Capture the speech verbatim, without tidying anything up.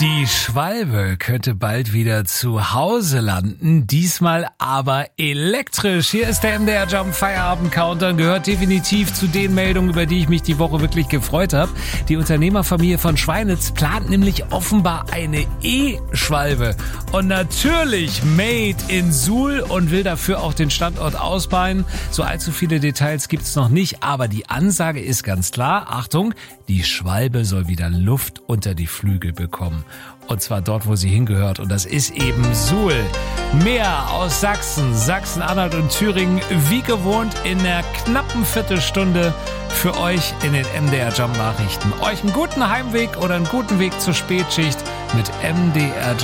Die Schwalbe könnte bald wieder zu Hause landen, diesmal aber elektrisch. Hier ist der M D R Jump Feierabend Countdown, gehört definitiv zu den Meldungen, über die ich mich die Woche wirklich gefreut habe. Die Unternehmerfamilie von Schweinitz plant nämlich offenbar eine E-Schwalbe und natürlich made in Suhl und will dafür auch den Standort ausbauen. So allzu viele Details gibt's noch nicht, aber die Ansage ist ganz klar. Achtung, die Schwalbe soll wieder Luft unter die Flügel bekommen. Und zwar dort, wo sie hingehört. Und das ist eben Suhl. Mehr aus Sachsen, Sachsen-Anhalt und Thüringen, wie gewohnt in der knappen Viertelstunde für euch in den M D R Jump Nachrichten. Euch einen guten Heimweg oder einen guten Weg zur Spätschicht mit M D R Jump.